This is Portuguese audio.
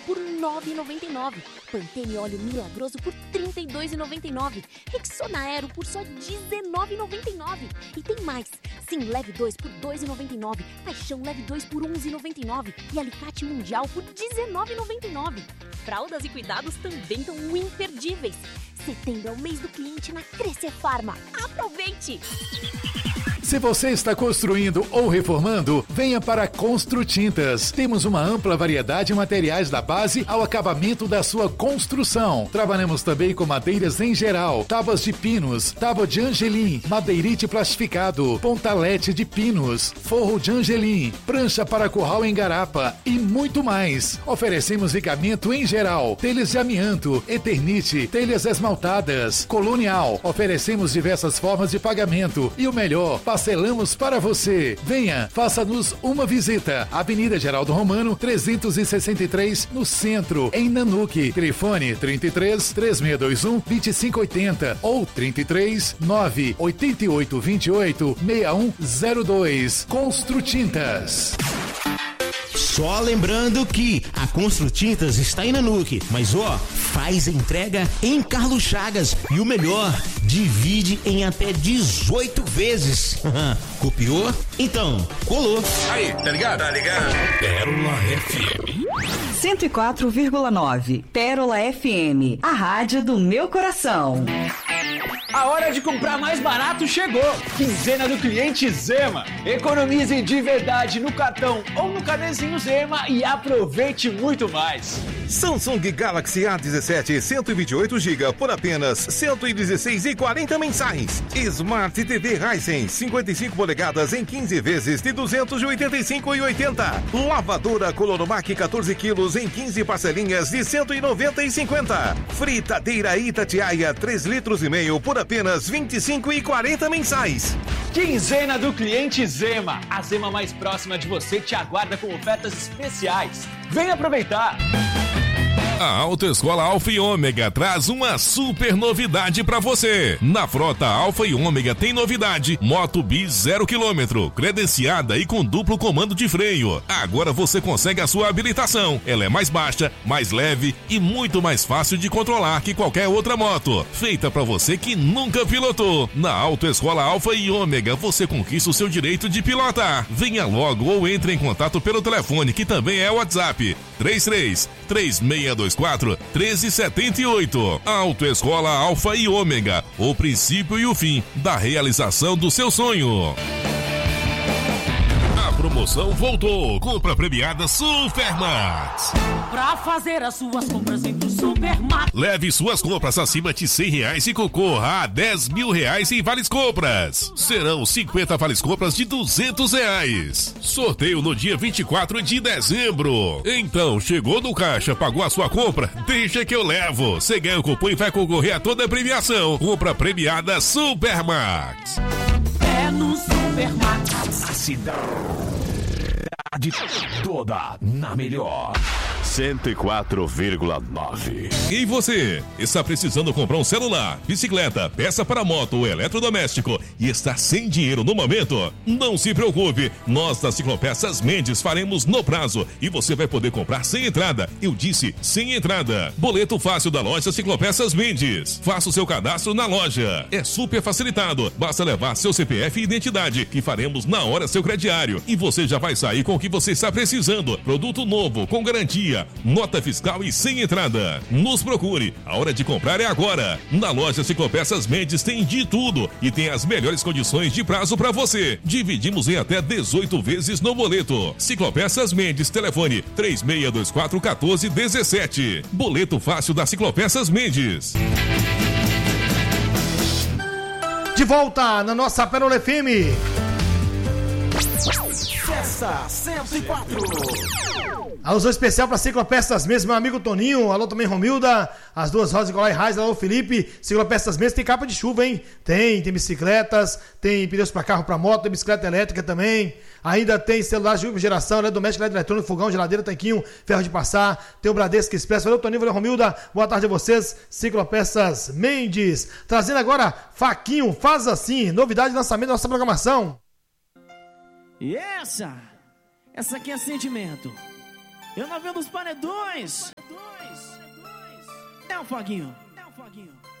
por R$ 9,99. Pantene óleo milagroso por R$ 32,99. Rexona Aero por só R$ 19,99. E tem mais. Sim Leve 2 por R$ 2,99. Paixão Leve 2 por R$ 11,99. E Alicate Mundial por R$ 19,99. Fraldas e cuidados também estão imperdíveis. Setembro é o mês do cliente na Crescer Farma. Aproveite! Se você está construindo ou reformando, venha para Construtintas. Temos uma ampla variedade de materiais da base ao acabamento da sua construção. Trabalhamos também com madeiras em geral, tábuas de pinos, tábua de angelim, madeirite plastificado, pontalete de pinos, forro de angelim, prancha para curral em garapa e muito mais. Oferecemos vigamento em geral, telhas de amianto, eternite, telhas esmaltadas, colonial. Oferecemos diversas formas de pagamento e o melhor, parcelamos para você. Venha, faça-nos uma visita. Avenida Geraldo Romano, 363, no centro, em Nanuque. Telefone 33 3621 2580 ou 33 988 28 6102. Construtintas. Só lembrando que a Construtintas está em Nanuque, mas faz entrega em Carlos Chagas e o melhor, divide em até 18 vezes. Copiou? Então, colou. Aí, tá ligado? Tá ligado? Pérola FM 104,9. Pérola FM, a rádio do meu coração. A hora de comprar mais barato chegou! Quinzena do cliente Zema. Economize de verdade no cartão ou no carnezinho Zema e aproveite muito mais. Samsung Galaxy A17 128GB por apenas R$ 116,40 mensais. Smart TV Ryzen 55 polegadas em 15 vezes de R$ 285,80. Lavadora Coloromac 14 quilos em 15 parcelinhas de R$ 190,50. Fritadeira Itatiaia 3,5 litros por apenas R$ 25,40 mensais. Quinzena do cliente Zema. A Zema mais próxima de você te aguarda com ofertas especiais. Vem aproveitar! A Autoescola Alfa e Ômega traz uma super novidade pra você. Na frota Alfa e Ômega tem novidade: Moto Bis 0 km, credenciada e com duplo comando de freio. Agora você consegue a sua habilitação. Ela é mais baixa, mais leve e muito mais fácil de controlar que qualquer outra moto. Feita pra você que nunca pilotou. Na Autoescola Alfa e Ômega você conquista o seu direito de pilotar. Venha logo ou entre em contato pelo telefone, que também é o WhatsApp: 33-3624-1378. Autoescola Alfa e Ômega, o princípio e o fim da realização do seu sonho. A promoção voltou. Compra premiada Supermax. Pra fazer as suas compras em Supermax. Leve suas compras acima de R$100 e concorra a R$10 mil em vales compras. Serão 50 vales compras de R$200. Sorteio no dia 24 de dezembro. Então, chegou no caixa, pagou a sua compra? Deixa que eu levo. Você ganha o cupom e vai concorrer a toda a premiação. Compra premiada Supermax. É no Supermax. A cidade toda na melhor 104,9. E você, está precisando comprar um celular, bicicleta, peça para moto ou eletrodoméstico e está sem dinheiro no momento? Não se preocupe, nós da Ciclopeças Mendes faremos no prazo e você vai poder comprar sem entrada. Eu disse sem entrada. Boleto fácil da loja Ciclopeças Mendes. Faça o seu cadastro na loja. É super facilitado. Basta levar seu CPF e identidade, que faremos na hora seu crediário. E você já vai sair com o que você está precisando. Produto novo, com garantia, nota fiscal e sem entrada. Nos procure, a hora de comprar é agora. Na loja Ciclopeças Mendes tem de tudo e tem as melhores condições de prazo para você. Dividimos em até 18 vezes no boleto. Ciclopeças Mendes, telefone 3624-1417. Boleto fácil da Ciclopeças Mendes. De volta na nossa Pérola FM. Festa 104. Alusão especial para Ciclopeças Mendes, meu amigo Toninho. Alô também, Romilda. As duas rodas Nicolai Reis. Alô, Felipe. Ciclopeças Mendes tem capa de chuva, hein? Tem bicicletas, tem pneus para carro, para moto, tem bicicleta elétrica também. Ainda tem celulares de última geração, doméstica, eletrônico, fogão, geladeira, tanquinho, ferro de passar. Tem o Bradesco Expresso. Valeu, Toninho. Valeu, Romilda. Boa tarde a vocês. Ciclopeças Mendes. Trazendo agora Faquinho, faz assim. Novidade de lançamento da nossa programação. E essa aqui é sentimento. Eu não vendo os paredões. Dá um foguinho.